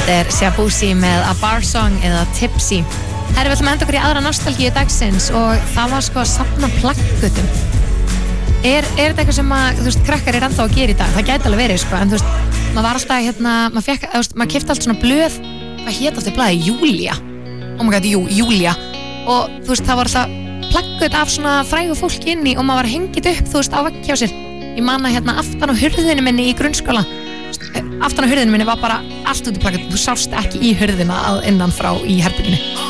Þetta Shabuzi með A Bar Song eða Tipsy. Herri, við ætlum að henda okkur í aðra nostalgíu dagsins og það var sko að safna plaggötum. Er þetta eitthvað sem að, þú veist, krakkar ennþá að gera í dag? Það gæti alveg verið, sko, en þú veist, maður var alltaf, maður keypti allt svona blöð, hvað hét alltaf blaðið? Júlía. Oh my god, Júlía. Og þú veist, það var alltaf plaggöt af svona frægu fólki inni og maður var hengið upp, þú veist, á vegg hjá sér. Ég man að aftan á hurðinni minni í grunnskóla, aftan á hurðinni minni var bara allt út í plaggötum, þú sást ekki í hurðina að innan frá í herberginu.